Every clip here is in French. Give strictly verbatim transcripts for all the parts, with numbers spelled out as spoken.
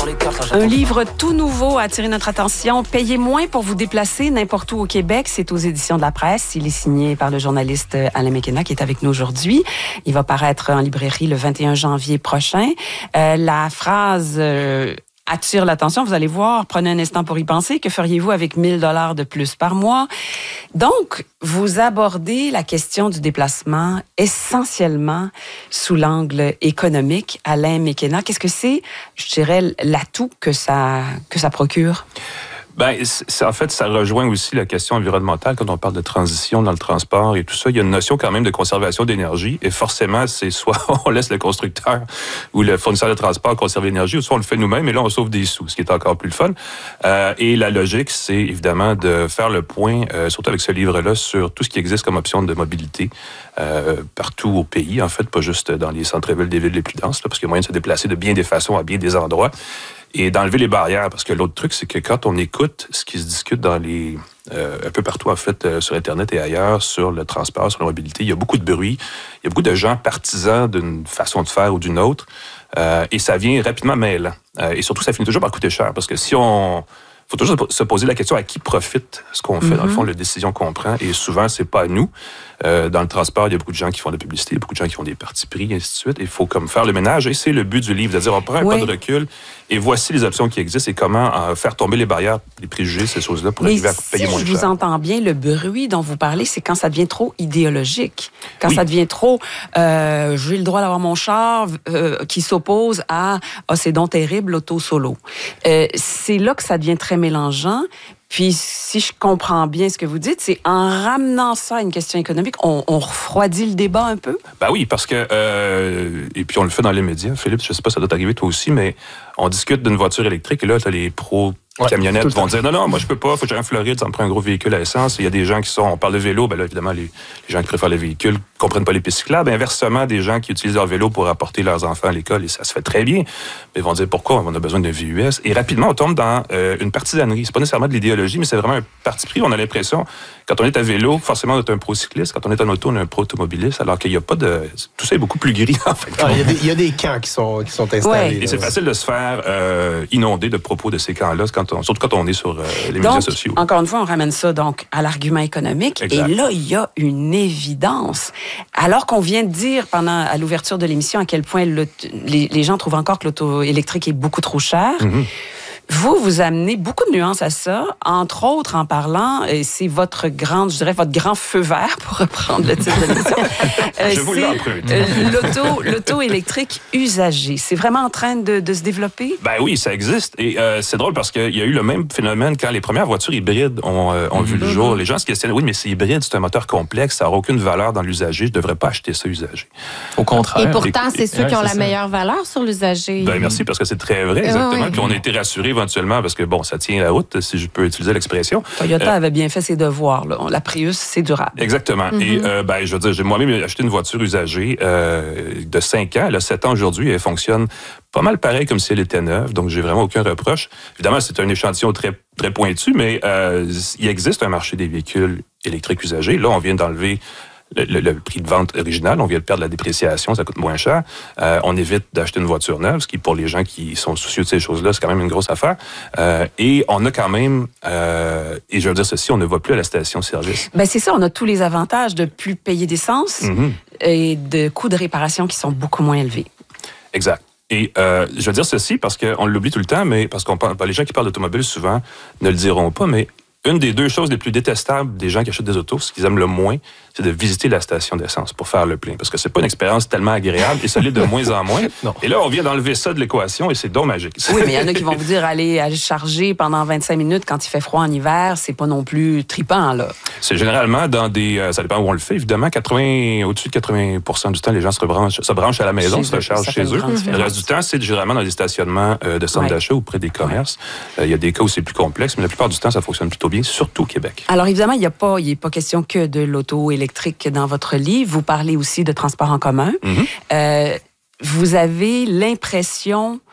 Un livre tout nouveau a attiré notre attention. Payez moins pour vous déplacer n'importe où au Québec. C'est aux éditions de La Presse. Il est signé par le journaliste Alain McKenna qui est avec nous aujourd'hui. Il va paraître en librairie le vingt et un janvier prochain. Euh, la phrase... Euh, attire l'attention. Vous allez voir, prenez un instant pour y penser. Que feriez-vous avec mille dollars de plus par mois? Donc, vous abordez la question du déplacement essentiellement sous l'angle économique. Alain McKenna, qu'est-ce que c'est, je dirais, l'atout que ça, que ça procure? Ben, c'est, en fait, ça rejoint aussi la question environnementale quand on parle de transition dans le transport et tout ça. Il y a une notion quand même de conservation d'énergie et forcément, c'est soit on laisse le constructeur ou le fournisseur de transport conserver l'énergie ou soit on le fait nous-mêmes et là, on sauve des sous, ce qui est encore plus le fun. Euh, et la logique, c'est évidemment de faire le point, euh, surtout avec ce livre-là, sur tout ce qui existe comme option de mobilité euh, partout au pays, en fait, pas juste dans les centres-villes des villes les plus denses, là, parce qu'il y a moyen de se déplacer de bien des façons à bien des endroits. Et d'enlever les barrières, parce que l'autre truc, c'est que quand on écoute ce qui se discute dans les euh, un peu partout, en fait, euh, sur Internet et ailleurs, sur le transport, sur la mobilité, il y a beaucoup de bruit, il y a beaucoup de gens partisans d'une façon de faire ou d'une autre, euh, et ça vient rapidement mêlant. Euh, et surtout, ça finit toujours par coûter cher, parce que si on... Il faut toujours se poser la question à qui profite ce qu'on fait, mm-hmm. dans le fond, la décision qu'on prend. Et souvent, c'est pas à nous. Euh, dans le transport, il y a beaucoup de gens qui font de la publicité, beaucoup de gens qui font des partis pris, et ainsi de suite. Il faut comme faire le ménage. Et c'est le but du livre, c'est-à-dire on prend un oui. pas de recul et voici les options qui existent et comment euh, faire tomber les barrières, les préjugés, ces choses-là, pour Mais arriver à si payer moins cher. cher. Je vous entends bien, le bruit dont vous parlez, c'est quand ça devient trop idéologique. Quand oui. ça devient trop euh, « j'ai le droit d'avoir mon char euh, » qui s'oppose à « ah, c'est donc terrible, l'auto-solo euh, ». C'est là que ça devient très mélangeant. Puis, si je comprends bien ce que vous dites, c'est en ramenant ça à une question économique, on, on refroidit le débat un peu? Ben oui, parce que... Euh, et puis, on le fait dans les médias. Philippe, je sais pas, ça doit t'arriver toi aussi, mais on discute d'une voiture électrique et là, tu as les pros... Ouais, camionnettes vont dire non, non, moi je peux pas, faut que j'aille en Floride, ça me prend un gros véhicule à essence. Il y a des gens qui sont, on parle de vélo, ben là évidemment les, les gens qui préfèrent les véhicules comprennent pas les pistes cyclables. Inversement, des gens qui utilisent leur vélo pour apporter leurs enfants à l'école et ça se fait très bien, mais ils vont dire pourquoi on a besoin d'un V U S. Et rapidement on tombe dans euh, une partisanerie. C'est pas nécessairement de l'idéologie, mais c'est vraiment un parti pris. On a l'impression quand on est à vélo, forcément on est un pro cycliste. Quand on est en auto, on est un pro automobiliste. Alors qu'il y a pas de, tout ça est beaucoup plus gris en fait. Ah, il y a des, il y a des camps qui sont qui sont installés. Ouais. Et c'est facile de se faire euh, inonder de propos de ces camps-là, quand on, surtout quand on est sur Euh, les donc, médias sociaux. Encore une fois, on ramène ça donc à l'argument économique. Exact. Et là, il y a une évidence. Alors qu'on vient de dire pendant à l'ouverture de l'émission à quel point le, les, les gens trouvent encore que l'auto électrique est beaucoup trop cher. Mm-hmm. Vous, vous amenez beaucoup de nuances à ça, entre autres en parlant, et c'est votre grande, je dirais, votre grand feu vert, pour reprendre le titre de l'émission. euh, je vous l'emprunte. Euh, l'auto, l'auto électrique usagée. C'est vraiment en train de, de se développer? Ben oui, ça existe. Et euh, c'est drôle parce qu'il y a eu le même phénomène quand les premières voitures hybrides ont, euh, ont mm-hmm. vu le jour. Les gens se questionnent, oui, mais c'est hybride, c'est un moteur complexe, ça n'aura aucune valeur dans l'usager, je ne devrais pas acheter ça usagé. Au contraire. Et pourtant, c'est ceux ouais, qui ont la ça. meilleure valeur sur l'usager. Ben merci, parce que c'est très vrai, exactement. Oui. Puis on a été rassurés éventuellement parce que, bon, ça tient la route, si je peux utiliser l'expression. Toyota euh, avait bien fait ses devoirs. Là. La Prius, c'est durable. Exactement. Mm-hmm. Et euh, ben, je veux dire, j'ai moi-même acheté une voiture usagée euh, de cinq ans. Elle a sept ans aujourd'hui. Elle fonctionne pas mal pareil comme si elle était neuve. Donc, j'ai vraiment aucun reproche. Évidemment, c'est un échantillon très, très pointu, mais euh, il existe un marché des véhicules électriques usagés. Là, on vient d'enlever Le, le, le prix de vente original, on vient de perdre la dépréciation, ça coûte moins cher. Euh, on évite d'acheter une voiture neuve, ce qui, pour les gens qui sont soucieux de ces choses-là, c'est quand même une grosse affaire. Euh, et on a quand même, euh, et je veux dire ceci, on ne va plus à la station-service. Ben c'est ça, on a tous les avantages de plus payer d'essence mm-hmm. et de coûts de réparation qui sont beaucoup moins élevés. Exact. Et euh, je veux dire ceci parce qu'on l'oublie tout le temps, mais parce qu'on parle, les gens qui parlent d'automobile souvent ne le diront pas, mais une des deux choses les plus détestables des gens qui achètent des autos, ce qu'ils aiment le moins, c'est de visiter la station d'essence pour faire le plein. Parce que c'est pas une expérience tellement agréable et ça l'est de moins en moins. Non. Et là, on vient d'enlever ça de l'équation et c'est donc magique. Oui, mais il y en a qui vont vous dire aller, aller charger pendant vingt-cinq minutes quand il fait froid en hiver, c'est pas non plus trippant, là. C'est généralement dans des... Euh, ça dépend où on le fait, évidemment. quatre-vingts, au-dessus de quatre-vingts pour cent du temps, les gens se rebranchent, se branchent à la maison, se rechargent chez eux. Le reste du temps, c'est généralement dans des stationnements euh, de centres ouais. d'achat ou près des commerces. Il ouais. euh, y a des cas où c'est plus complexe, mais la plupart du temps, ça fonctionne plutôt bien, surtout au Québec. Alors, évidemment, il n'y a pas, il n'est pas question que de l'auto électrique dans votre livre. Vous parlez aussi de transport en commun. Mm-hmm. Euh, vous avez l'impression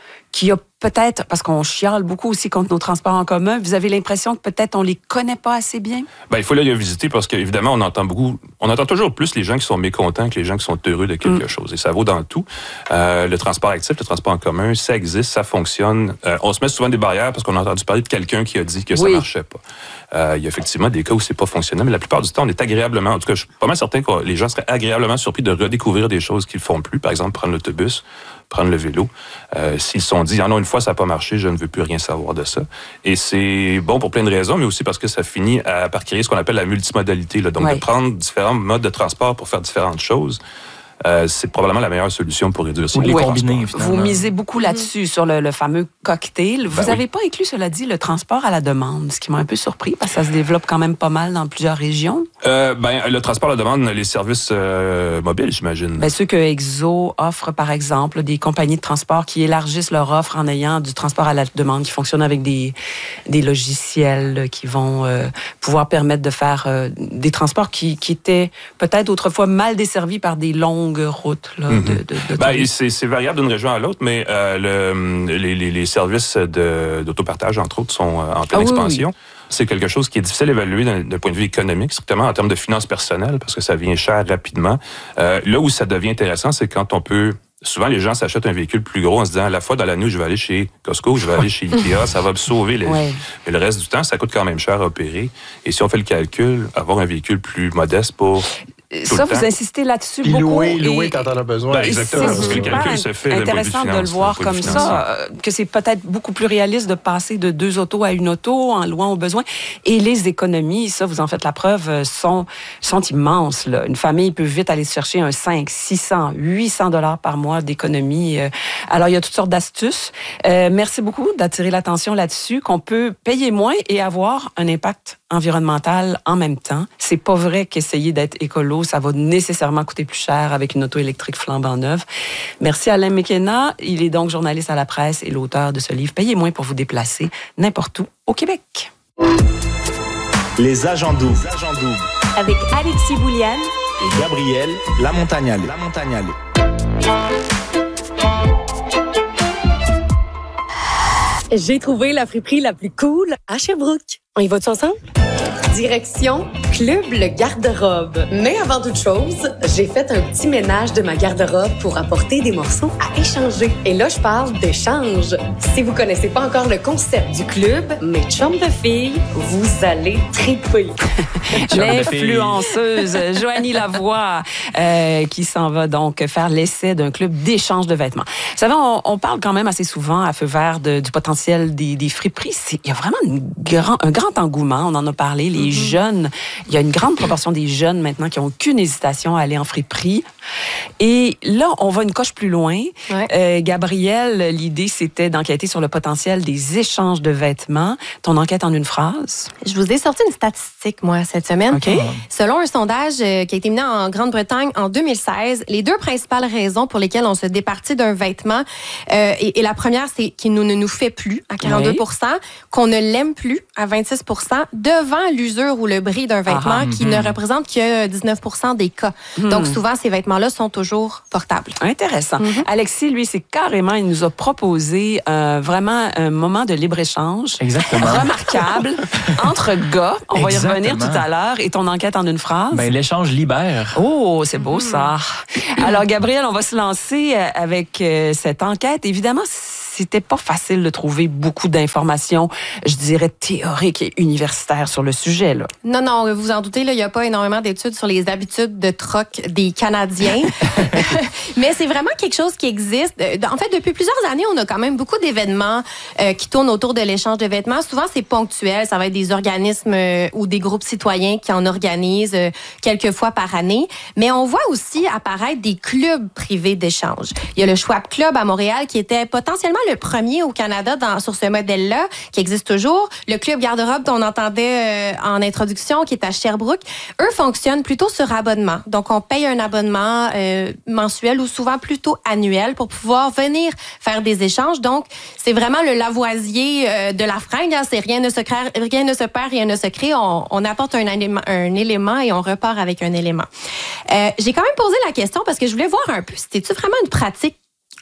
qu'il y a peut-être, parce qu'on chiale beaucoup aussi contre nos transports en commun, vous avez l'impression que peut-être on les connaît pas assez bien? Ben, il faut les visiter parce qu'évidemment, on entend beaucoup, on entend toujours plus les gens qui sont mécontents que les gens qui sont heureux de quelque mm. chose. Et ça vaut dans tout. Euh, le transport actif, le transport en commun, ça existe, ça fonctionne. Euh, on se met souvent des barrières parce qu'on a entendu parler de quelqu'un qui a dit que oui. ça marchait pas. Euh, il y a effectivement des cas où c'est pas fonctionnel, mais la plupart du temps, on est agréablement, en tout cas, je suis pas mal certain que les gens seraient agréablement surpris de redécouvrir des choses qu'ils font plus. Par exemple, prendre l'autobus, prendre le vélo. Euh, s'ils se sont dit, ah non, une fois, ça n'a pas marché, je ne veux plus rien savoir de ça. Et c'est bon pour plein de raisons, mais aussi parce que ça finit à, par créer ce qu'on appelle la multimodalité. Là. Donc, ouais. de prendre différents modes de transport pour faire différentes choses. Euh, c'est probablement la meilleure solution pour réduire ces les combiner. Vous misez beaucoup là-dessus, mmh. sur le, le fameux cocktail. Vous n'avez ben oui. pas inclus, cela dit, le transport à la demande, ce qui m'a un peu surpris, parce que ça se développe quand même pas mal dans plusieurs régions. Euh, ben, le transport à la demande, les services euh, mobiles, j'imagine. Ben, ceux que Exo offre, par exemple, des compagnies de transport qui élargissent leur offre en ayant du transport à la demande, qui fonctionne avec des, des logiciels qui vont euh, pouvoir permettre de faire euh, des transports qui, qui étaient peut-être autrefois mal desservis par des longues routes. Là, mm-hmm. de, de, de ben, c'est, c'est variable d'une région à l'autre, mais euh, le, les, les, les services de, d'autopartage, entre autres, sont en pleine ah, expansion. Oui, oui. C'est quelque chose qui est difficile à évaluer d'un, d'un point de vue économique, strictement en termes de finances personnelles, parce que ça vient cher rapidement. Euh, là où ça devient intéressant, c'est quand on peut... Souvent, les gens s'achètent un véhicule plus gros en se disant, à la fois, dans la nuit, je vais aller chez Costco, je vais aller chez Ikea, ça va me sauver. Les... Ouais. Mais le reste du temps, ça coûte quand même cher à opérer. Et si on fait le calcul, avoir un véhicule plus modeste pour... Tout ça, vous insistez là-dessus Puis beaucoup. Louer, louer quand on a besoin. Ben, exactement. C'est super le se fait intéressant de, de le voir comme ça, que c'est peut-être beaucoup plus réaliste de passer de deux autos à une auto en louant au besoin. Et les économies, ça, vous en faites la preuve, sont, sont immenses. Là. Une famille peut vite aller chercher un cinq, six cents, huit cents dollars par mois d'économie. Alors, il y a toutes sortes d'astuces. Euh, merci beaucoup d'attirer l'attention là-dessus, qu'on peut payer moins et avoir un impact environnemental en même temps. C'est pas vrai qu'essayer d'être écolo, ça va nécessairement coûter plus cher avec une auto électrique flambant neuve. Merci Alain McKenna. Il est donc journaliste à la presse et l'auteur de ce livre « Payez moins pour vous déplacer n'importe où au Québec ». Les agents doubles. Avec Alexis Bouliane et Gabriel Lamontagnale. Lamontagnale. J'ai trouvé la friperie la plus cool à Sherbrooke. On y va-tu ensemble? Direction Club le Garde-robe. Mais avant toute chose, j'ai fait un petit ménage de ma garde-robe pour apporter des morceaux à échanger. Et là, je parle d'échange. Si vous connaissez pas encore le concept du club, mes chums de filles, vous allez triper. L'influenceuse Joanie Lavoie euh, qui s'en va donc faire l'essai d'un club d'échange de vêtements. Vous savez, on, on parle quand même assez souvent à feu vert de, du potentiel des, des friperies. C'est, il y a vraiment une grand, un grand engouement. On en a parlé. Les mm-hmm. jeunes, il y a une grande proportion des jeunes maintenant qui n'ont aucune hésitation à aller en friperie. Et là, on va une coche plus loin. Ouais. Euh, Gabrielle, l'idée, c'était d'enquêter sur le potentiel des échanges de vêtements. Ton enquête en une phrase? Je vous ai sorti une statistique, moi, cette semaine. Okay. Selon un sondage euh, qui a été mené en Grande-Bretagne en deux mille seize, les deux principales raisons pour lesquelles on se départit d'un vêtement, euh, et, et la première, c'est qu'il ne nous fait plus à quarante-deux pour cent, oui. qu'on ne l'aime plus à vingt-six pour cent, devant l'usure ou le bris d'un vêtement ah, qui mm-hmm. ne représente que dix-neuf pour cent des cas. Mm. Donc, souvent, ces vêtements-là sont toujours portables. Intéressant. Mm-hmm. Alexis, lui, c'est carrément, il nous a proposé euh, vraiment un moment de libre-échange. Exactement. Remarquable entre gars. On va y revenir tout à l'heure. Et ton enquête en une phrase? Ben, l'échange libère. Oh, c'est beau, mm. ça. Alors, Gabriel, on va se lancer avec euh, cette enquête. Évidemment, c'était pas facile de trouver beaucoup d'informations, je dirais, théoriques et universitaires sur le sujet, là. Non, non, vous en doutez, là, il n'y a pas énormément d'études sur les habitudes de troc des Canadiens. Mais c'est vraiment quelque chose qui existe. En fait, depuis plusieurs années, on a quand même beaucoup d'événements euh, qui tournent autour de l'échange de vêtements. Souvent, c'est ponctuel. Ça va être des organismes euh, ou des groupes citoyens qui en organisent euh, quelques fois par année. Mais on voit aussi apparaître des clubs privés d'échange. Il y a le Schwab Club à Montréal qui était potentiellement le premier au Canada dans, sur ce modèle-là, qui existe toujours. Le Club Garde-robe dont on entendait euh, en introduction, qui est à Sherbrooke, eux fonctionnent plutôt sur abonnement. Donc, on paye un abonnement euh, mensuel ou souvent plutôt annuel pour pouvoir venir faire des échanges. Donc, c'est vraiment le Lavoisier euh, de la fringue. Hein. C'est rien ne se crée, rien ne se perd, rien ne se crée. On, on apporte un élément, un élément et on repart avec un élément. Euh, j'ai quand même posé la question parce que je voulais voir un peu, c'était-tu vraiment une pratique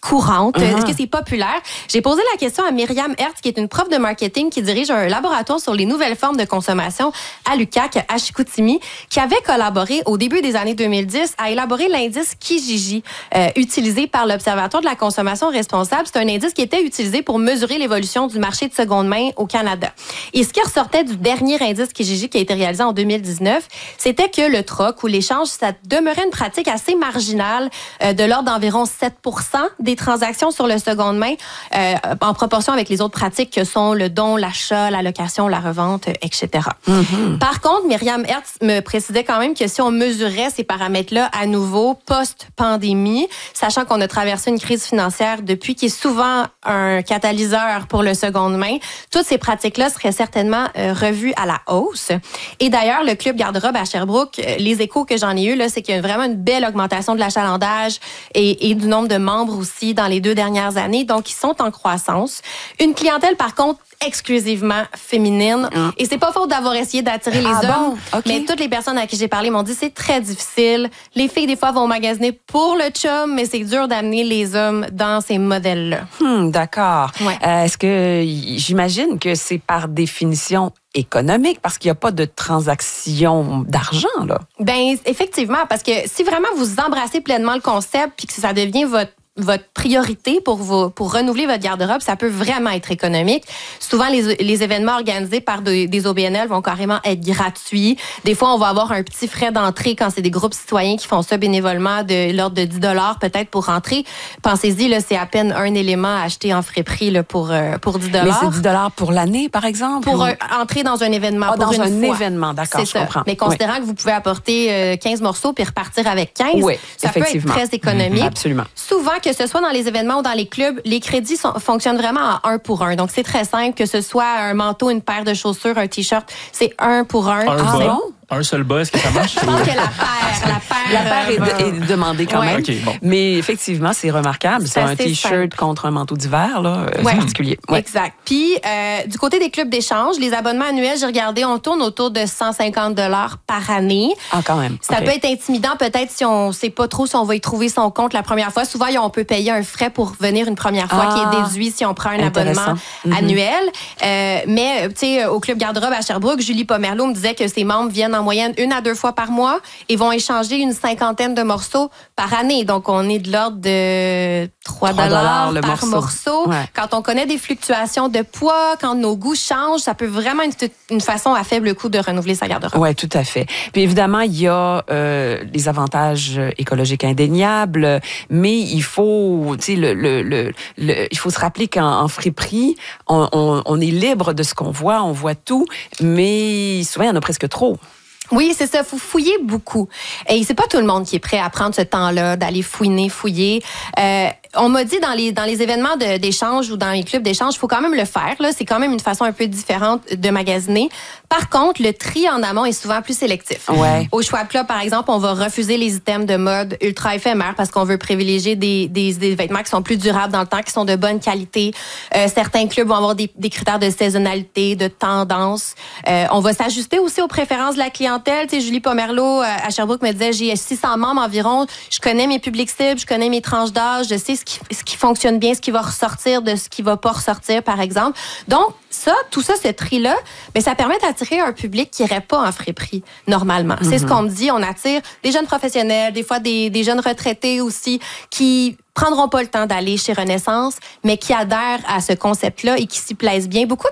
courante? Uh-huh. Est-ce que c'est populaire? J'ai posé la question à Myriam Hertz, qui est une prof de marketing qui dirige un laboratoire sur les nouvelles formes de consommation à l'U Q A C à Chicoutimi, qui avait collaboré au début des années deux mille dix à élaborer l'indice Kijiji, euh, utilisé par l'Observatoire de la consommation responsable. C'est un indice qui était utilisé pour mesurer l'évolution du marché de seconde main au Canada. Et ce qui ressortait du dernier indice Kijiji qui a été réalisé en deux mille dix-neuf, c'était que le troc ou l'échange, ça demeurait une pratique assez marginale, euh, de l'ordre d'environ sept pour cent des transactions sur le seconde main, euh, en proportion avec les autres pratiques que sont le don, l'achat, la location, la revente, et cetera. Mm-hmm. Par contre, Myriam Hertz me précisait quand même que si on mesurait ces paramètres-là à nouveau post-pandémie, sachant qu'on a traversé une crise financière depuis qui est souvent un catalyseur pour le seconde main, toutes ces pratiques-là seraient certainement euh, revues à la hausse. Et d'ailleurs, le Club Garde-robe à Sherbrooke, les échos que j'en ai eus, là, c'est qu'il y a vraiment une belle augmentation de l'achalandage et, et du nombre de membres aussi dans les deux dernières années. Donc, ils sont en croissance. Une clientèle, par contre, exclusivement féminine. Mm. Et c'est pas faute d'avoir essayé d'attirer les ah hommes. Bon? Okay. Mais toutes les personnes à qui j'ai parlé m'ont dit c'est très difficile. Les filles, des fois, vont magasiner pour le chum, mais c'est dur d'amener les hommes dans ces modèles-là. Hmm, d'accord. Ouais. Euh, est-ce que, j'imagine que c'est par définition économique parce qu'il n'y a pas de transaction d'argent, là? Ben, effectivement, parce que si vraiment vous embrassez pleinement le concept puis que ça devient votre votre priorité pour vous, pour renouveler votre garde-robe, ça peut vraiment être économique. Souvent, les, les événements organisés par de, des O B N L vont carrément être gratuits. Des fois, on va avoir un petit frais d'entrée quand c'est des groupes citoyens qui font ça bénévolement de l'ordre de dix dollars peut-être pour rentrer. Pensez-y, là, c'est à peine un élément acheté en frais-prix là, pour, euh, pour dix dollars. Mais c'est dix dollars pour l'année, par exemple? Pour ou... euh, entrer dans un événement. Ah, pour dans une un fois. événement, d'accord, c'est je ça. comprends. Mais considérant oui. que vous pouvez apporter euh, quinze morceaux puis repartir avec quinze, oui, ça peut être très économique. Mm-hmm. Absolument. Souvent, que ce soit dans les événements ou dans les clubs, les crédits sont, fonctionnent vraiment à un pour un. Donc, c'est très simple, que ce soit un manteau, une paire de chaussures, un T-shirt, c'est un pour un. Un ah, bas, un seul bas, est-ce que ça marche? Je pense que la paire, la paire, la paire est, de, est demandée quand ouais. même. Okay, bon. Mais effectivement, c'est remarquable. C'est, c'est un T-shirt simple. contre un manteau d'hiver, là. C'est ouais. particulier. Ouais. Exact. Puis, euh, du côté des clubs d'échange, les abonnements annuels, j'ai regardé, on tourne autour de cent cinquante dollars par année. Ah, quand même. Ça okay. peut être intimidant, peut-être, si on ne sait pas trop si on va y trouver son compte la première fois. Souvent, on peut payer un frais pour venir une première fois ah, qui est déduit si on prend un abonnement mm-hmm. annuel. Euh, mais, tu sais, au Club Garde-robe à Sherbrooke, Julie Pomerleau me disait que ses membres viennent en moyenne une à deux fois par mois et vont échanger une cinquantaine de morceaux par année. Donc, on est de l'ordre de trois dollars le par morceau. morceau. Ouais. Quand on connaît des fluctuations de poids, quand nos goûts changent, ça peut vraiment être une façon à faible coût de renouveler sa garde-robe. Oui, tout à fait. Puis évidemment, il y a euh, les avantages écologiques indéniables, mais il faut, tu sais, le, le, le, le, il faut se rappeler qu'en en friperie, on, on, on est libre de ce qu'on voit, on voit tout, mais souvent, il y en a presque trop. Oui, c'est ça. Il faut fouiller beaucoup. Et c'est pas tout le monde qui est prêt à prendre ce temps-là, d'aller fouiner, fouiller. Euh, on m'a dit dans les dans les événements de, d'échange ou dans les clubs d'échange, il faut quand même le faire. Là, c'est quand même une façon un peu différente de magasiner. Par contre, le tri en amont est souvent plus sélectif. Ouais. Au Schwab Club, par exemple, on va refuser les items de mode ultra éphémères parce qu'on veut privilégier des, des, des vêtements qui sont plus durables dans le temps, qui sont de bonne qualité. Euh, certains clubs vont avoir des, des critères de saisonnalité, de tendance. Euh, on va s'ajuster aussi aux préférences de la clientèle. Tu sais, Julie Pomerleau à Sherbrooke me disait, j'ai six cents membres environ. Je connais mes publics cibles, je connais mes tranches d'âge, je sais ce qui, ce qui fonctionne bien, ce qui va ressortir de ce qui va pas ressortir, par exemple. Donc, ça, tout ça, ce tri-là, ben, ça permet d'attirer un public qui irait pas en friperie, normalement. Mm-hmm. C'est ce qu'on me dit. On attire des jeunes professionnels, des fois des, des jeunes retraités aussi, qui prendront pas le temps d'aller chez Renaissance, mais qui adhèrent à ce concept-là et qui s'y plaisent bien. Beaucoup